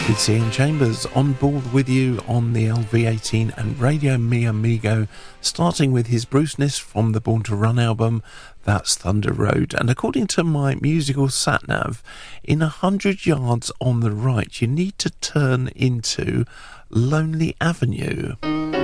It's Ian Chambers on board with you on the LV18 and Radio Mi Amigo, starting with his Bruceness from the Born to Run album, that's Thunder Road. And according to my musical sat-nav, in 100 yards on the right, you need to turn into Lonely Avenue.